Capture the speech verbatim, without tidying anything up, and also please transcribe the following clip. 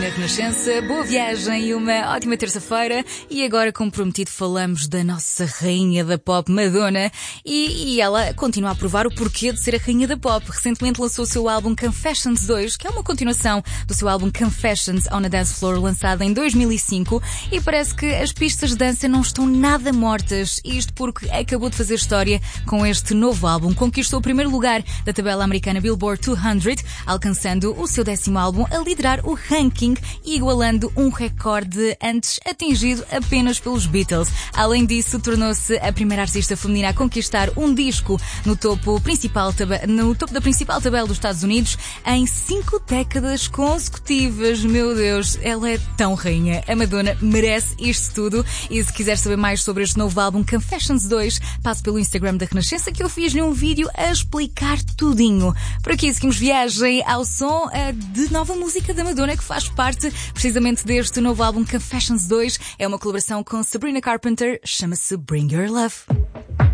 Na Renascença, boa viagem e uma ótima terça-feira. E agora, como prometido, falamos da nossa rainha da pop, Madonna, e, e ela continua a provar o porquê de ser a rainha da pop. Recentemente lançou o seu álbum Confessions dois, que é uma continuação do seu álbum Confessions on a Dance Floor, lançado em dois mil e cinco, e parece que as pistas de dança não estão nada mortas. Isto porque acabou de fazer história com este novo álbum. Conquistou o primeiro lugar da tabela americana Billboard duzentos, alcançando o seu décimo álbum a liderar o ranking e igualando um recorde antes atingido apenas pelos Beatles. Além disso, tornou-se a primeira artista feminina a conquistar um disco no topo, principal tab- no topo da principal tabela dos Estados Unidos em cinco décadas consecutivas. Meu Deus, ela é tão rainha. A Madonna merece isto tudo. E se quiser saber mais sobre este novo álbum Confessions dois, passe pelo Instagram da Renascença, que eu fiz-lhe um vídeo a explicar tudinho. Por aqui seguimos viagem ao som uh, de nova música da Madonna, que faz parte precisamente deste novo álbum Confessions dois. É uma colaboração com Sabrina Carpenter, chama-se Bring Your Love.